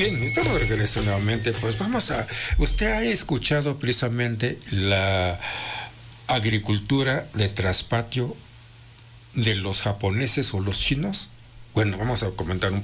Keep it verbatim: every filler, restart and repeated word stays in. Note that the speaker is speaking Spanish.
Bien, estamos de regreso nuevamente. Pues vamos a... ¿Usted ha escuchado precisamente la agricultura de traspatio de los japoneses o los chinos? Bueno, vamos a comentar un